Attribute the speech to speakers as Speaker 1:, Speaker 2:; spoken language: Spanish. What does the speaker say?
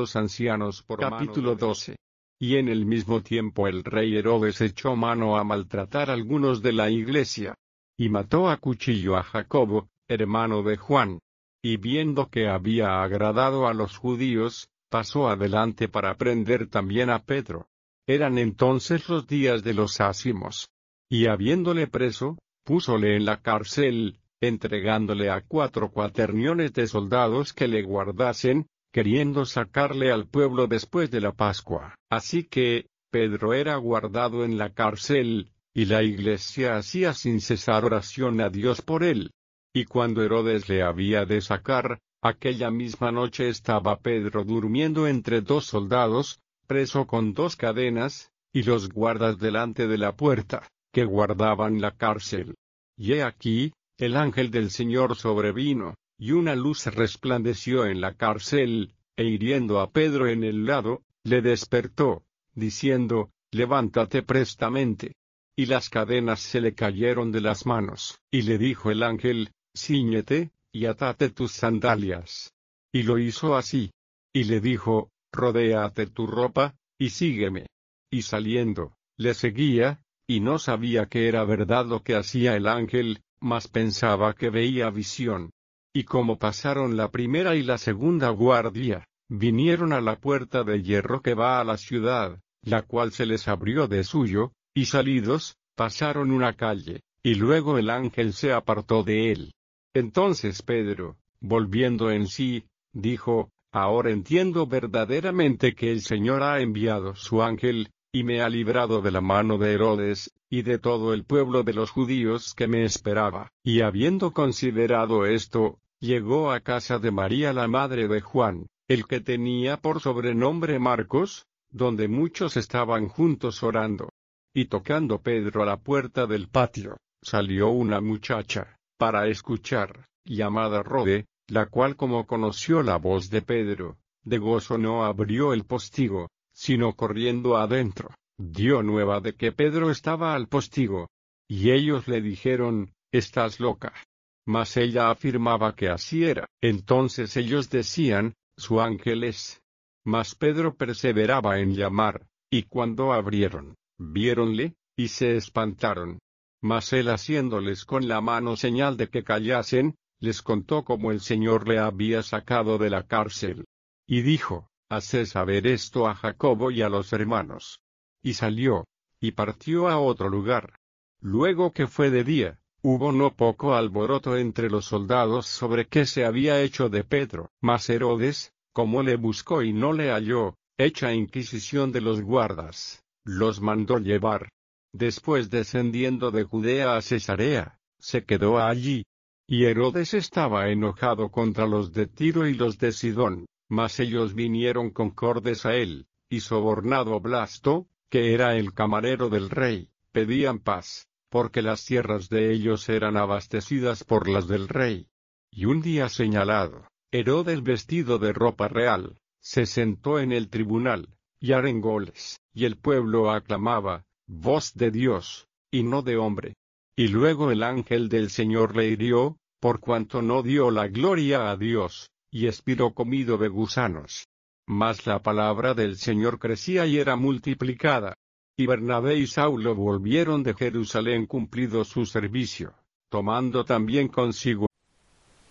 Speaker 1: esos ancianos por Capítulo 12. Y en el mismo tiempo el rey Herodes echó mano a maltratar a algunos de la iglesia, y mató a cuchillo a Jacobo, hermano de Juan. Y viendo que había agradado a los judíos, pasó adelante para prender también a Pedro. Eran entonces los días de los ázimos. Y habiéndole preso, púsole en la cárcel, entregándole a 4 cuaterniones de soldados que le guardasen, queriendo sacarle al pueblo después de la Pascua. Así que, Pedro era guardado en la cárcel, y la iglesia hacía sin cesar oración a Dios por él. Y cuando Herodes le había de sacar, aquella misma noche estaba Pedro durmiendo entre 2 soldados, preso con 2 cadenas, y los guardas delante de la puerta, que guardaban la cárcel. Y he aquí, el ángel del Señor sobrevino, y una luz resplandeció en la cárcel, e hiriendo a Pedro en el lado, le despertó, diciendo, levántate prestamente. Y las cadenas se le cayeron de las manos. Y le dijo el ángel, cíñete, y atate tus sandalias. Y lo hizo así. Y le dijo, rodéate tu ropa, y sígueme. Y saliendo, le seguía, y no sabía que era verdad lo que hacía el ángel, mas pensaba que veía visión. Y como pasaron la primera y la segunda guardia, vinieron a la puerta de hierro que va a la ciudad, la cual se les abrió de suyo, y salidos, pasaron una calle, y luego el ángel se apartó de él. Entonces Pedro, volviendo en sí, dijo, ahora entiendo verdaderamente que el Señor ha enviado su ángel, y me ha librado de la mano de Herodes, y de todo el pueblo de los judíos que me esperaba. Y habiendo considerado esto, llegó a casa de María la madre de Juan, el que tenía por sobrenombre Marcos, donde muchos estaban juntos orando. Y tocando Pedro a la puerta del patio, salió una muchacha, para escuchar, llamada Rode, la cual como conoció la voz de Pedro, de gozo no abrió el postigo, sino corriendo adentro, dio nueva de que Pedro estaba al postigo. Y ellos le dijeron, estás loca. Mas ella afirmaba que así era. Entonces ellos decían, su ángel es. Mas Pedro perseveraba en llamar, y cuando abrieron, viéronle, y se espantaron. Mas él haciéndoles con la mano señal de que callasen, les contó cómo el Señor le había sacado de la cárcel. Y dijo, haced saber esto a Jacobo y a los hermanos. Y salió, y partió a otro lugar. Luego que fue de día, hubo no poco alboroto entre los soldados sobre qué se había hecho de Pedro. Mas Herodes, como le buscó y no le halló, hecha inquisición de los guardas, los mandó llevar. Después descendiendo de Judea a Cesarea, se quedó allí. Y Herodes estaba enojado contra los de Tiro y los de Sidón, mas ellos vinieron concordes a él, y sobornado Blasto, que era el camarero del rey, pedían paz, porque las tierras de ellos eran abastecidas por las del rey. Y un día señalado, Herodes vestido de ropa real, se sentó en el tribunal, y arengóles, y el pueblo aclamaba, voz de Dios, y no de hombre. Y luego el ángel del Señor le hirió, por cuanto no dio la gloria a Dios, y expiró comido de gusanos. Mas la palabra del Señor crecía y era multiplicada. Y Bernabé y Saulo volvieron de Jerusalén cumplido su servicio, tomando también consigo